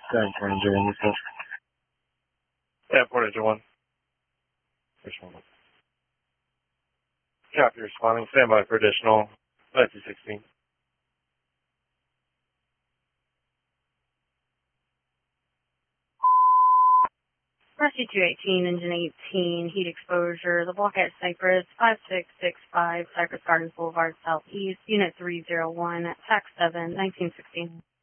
Grand Ranger in this case. Yeah, Portage 1. Which one? Copy responding. Stand by for additional 9216. Rescue 218, Engine 18, heat exposure, the block at Cypress, 5665, Cypress Gardens Boulevard, Southeast, Unit 301, TAC 7, 1916.